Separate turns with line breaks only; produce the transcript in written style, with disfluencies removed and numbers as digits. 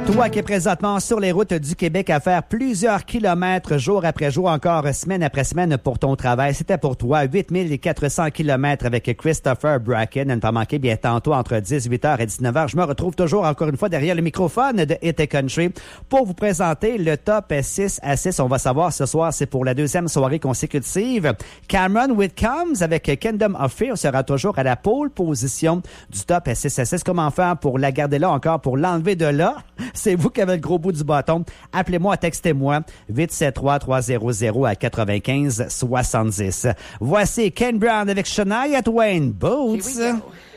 Toi qui es présentement sur les routes du Québec à faire plusieurs kilomètres jour après jour, encore semaine après semaine pour ton travail, c'était pour toi 8400 kilomètres avec Christopher Bracken. Ne pas manquer bien tantôt entre 18h et 19h. Je me retrouve toujours encore une fois derrière le microphone de Hit Country pour vous présenter le top 6 à 6. On va savoir ce soir, c'est pour la deuxième soirée consécutive. Cameron Whitcombs avec Kingdom of Fear sera toujours à la pole position du top 6 à 6. Comment faire pour la garder là encore, pour l'enlever de là? C'est vous qui avez le gros bout du bâton. Appelez-moi, textez-moi 873-300 à 95-70. Voici Ken Brown avec Shania Twain, Boots.